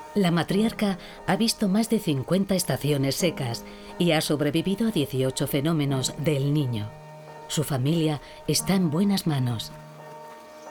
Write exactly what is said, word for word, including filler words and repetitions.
La matriarca ha visto más de cincuenta estaciones secas y ha sobrevivido a dieciocho fenómenos del Niño. Su familia está en buenas manos.